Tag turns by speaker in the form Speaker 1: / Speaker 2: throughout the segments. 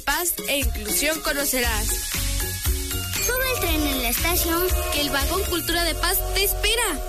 Speaker 1: Paz e inclusión conocerás.
Speaker 2: Sube el tren en la estación,
Speaker 1: que el vagón Cultura de Paz te espera.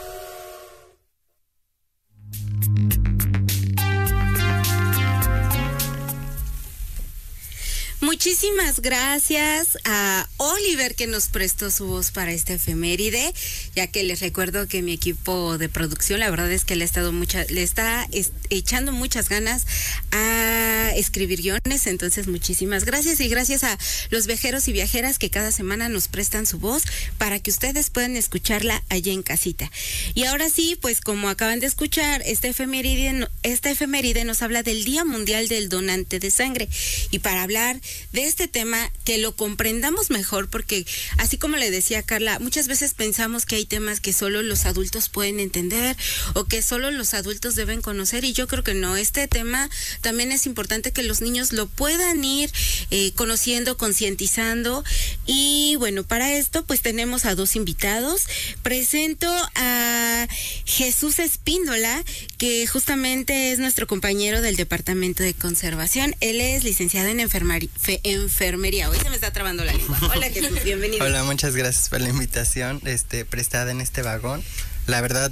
Speaker 3: Muchísimas gracias a Oliver que nos prestó su voz para esta efeméride, ya que les recuerdo que mi equipo de producción, la verdad es que le está echando muchas ganas a escribir guiones, entonces muchísimas gracias y gracias a los viajeros y viajeras que cada semana nos prestan su voz para que ustedes puedan escucharla allá en casita. Y ahora sí, pues como acaban de escuchar, esta efeméride nos habla del Día Mundial del Donante de Sangre, y para hablar de este tema, que lo comprendamos mejor, porque así como le decía Carla, muchas veces pensamos que hay temas que solo los adultos pueden entender o que solo los adultos deben conocer, y yo creo que no. Este tema también es importante que los niños lo puedan ir conociendo, concientizando. Y bueno, para esto pues tenemos a dos invitados. Presento a Jesús Espíndola, que justamente es nuestro compañero del Departamento de Conservación. Él es licenciado en enfermería. Hoy se me está trabando la lengua. Hola Jesús, bienvenido.
Speaker 4: Hola, muchas gracias por la invitación prestada en este vagón. La verdad,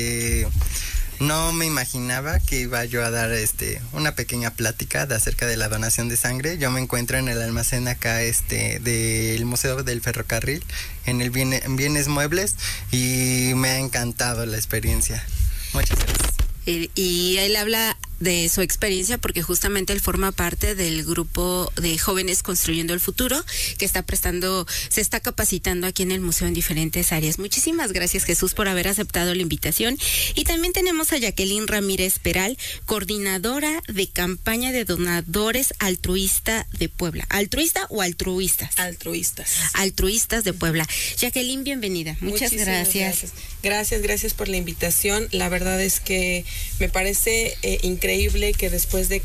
Speaker 4: no me imaginaba que iba yo a dar una pequeña plática acerca de la donación de sangre. Yo me encuentro en el almacén acá del Museo del Ferrocarril, en el Bienes Muebles, y me ha encantado la experiencia. Muchas gracias.
Speaker 3: Y él habla de su experiencia porque justamente él forma parte del grupo de jóvenes construyendo el futuro que se está capacitando aquí en el museo en diferentes áreas. Muchísimas gracias, Jesús, por haber aceptado la invitación. Y también tenemos a Jacqueline Ramírez Peral, coordinadora de campaña de donadores altruista de Puebla. ¿Altruista o altruistas?
Speaker 5: Altruistas.
Speaker 3: Altruistas de Puebla. Jacqueline, bienvenida. Muchas gracias.
Speaker 5: Gracias por la invitación. La verdad es que me parece increíble que después de